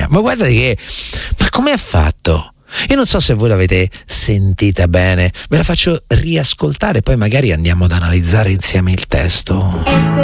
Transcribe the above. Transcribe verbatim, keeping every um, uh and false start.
ma guarda che, ma come ha fatto? Io non so se voi l'avete sentita bene, ve la faccio riascoltare, poi magari andiamo ad analizzare insieme il testo.